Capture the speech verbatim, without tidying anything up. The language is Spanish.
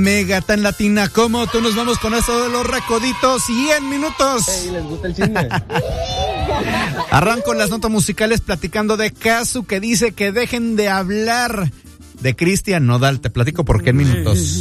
mega, tan latina como tú. Nos vamos con eso de los recoditos y en minutos. Hey, ¿les gusta el chisme? Arranco las notas musicales platicando de Casu, que dice que dejen de hablar de Cristian Nodal. Te platico por qué en minutos.